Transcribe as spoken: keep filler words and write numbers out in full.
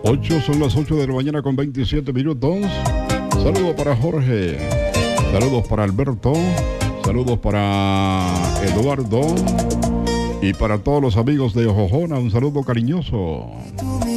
ocho, son las ocho de la mañana con veintisiete minutos. Saludos para Jorge. Saludos para Alberto. Saludos para Eduardo. Y para todos los amigos de Jojona, un saludo cariñoso.